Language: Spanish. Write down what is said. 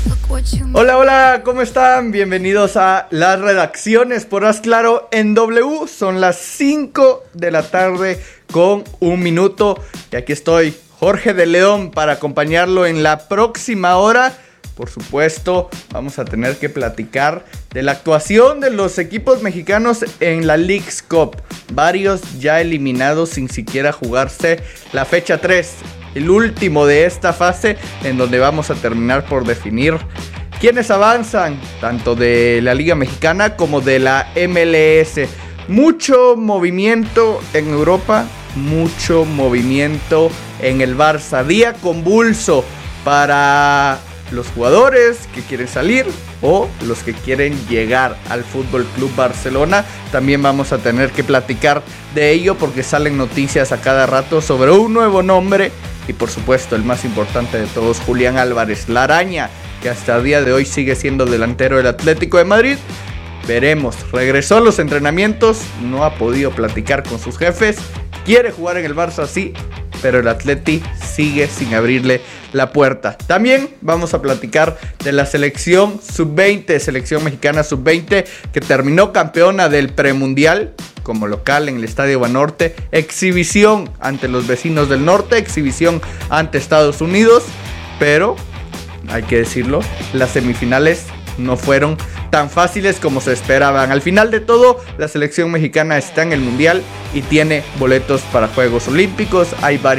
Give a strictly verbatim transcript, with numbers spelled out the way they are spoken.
Hola, hola, ¿cómo están? Bienvenidos a las redacciones por Haz Claro en W. Son las cinco de la tarde con un minuto. Y aquí estoy, Jorge de León, para acompañarlo en la próxima hora. Por supuesto, vamos a tener que platicar de la actuación de los equipos mexicanos en la Leagues Cup. Varios ya eliminados sin siquiera jugarse la fecha tres. El último de esta fase, en donde vamos a terminar por definir quiénes avanzan, tanto de la Liga Mexicana como de la M L S. Mucho movimiento en Europa, mucho movimiento en el Barça. Día convulso para los jugadores que quieren salir o los que quieren llegar al Fútbol Club Barcelona. También vamos a tener que platicar de ello porque salen noticias a cada rato sobre un nuevo nombre. Y por supuesto, el más importante de todos, Julián Álvarez, la araña, que hasta el día de hoy sigue siendo delantero del Atlético de Madrid. Veremos, regresó a los entrenamientos, no ha podido platicar con sus jefes, quiere jugar en el Barça, sí, pero el Atleti sigue sin abrirle la puerta. También vamos a platicar de la selección sub veinte, selección mexicana sub veinte, que terminó campeona del premundial como local en el Estadio Banorte. Exhibición ante los vecinos del norte, exhibición ante Estados Unidos, pero hay que decirlo, las semifinales no fueron tan fáciles como se esperaban. Al final de todo, la selección mexicana está en el mundial y tiene boletos para Juegos Olímpicos. Hay varios